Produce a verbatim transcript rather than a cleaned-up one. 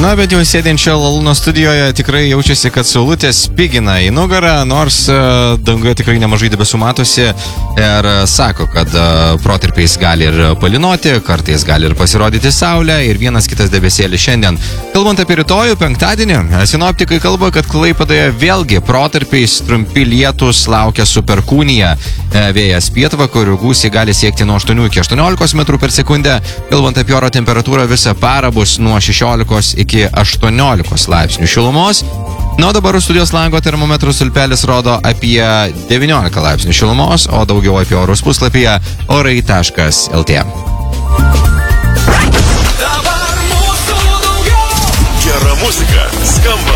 Na, bet jau sėdinčio Lalūno studijoje tikrai jaučiasi, kad saulutė spigina į nugarą, nors uh, danguje tikrai nemažai debesų matosi ir uh, sako, kad uh, protarpiais gali ir palinoti, kartais gali ir pasirodyti saulė ir vienas kitas debesėlis šiandien. Kalbant apie rytojų, penktadienį, sinoptikai kalba, kad Klaipėdoje vėlgi protarpiais trumpi lietus laukia su perkūnija. Vėjas pietvakarių gūsiai gali siekti nuo aštuonių iki aštuoniolikos metrų per sekundę. Kalbant apie oro temperatūrą, visą parą bus nuo šešiolikos iki aštuoniolikos laipsnių šilumos. Nuo dabar studijos lango termometrų stulpelis rodo apie devyniolika laipsnių šilumos, o daugiau apie orus puslapyje orai taškas lt. Gera muzika skamba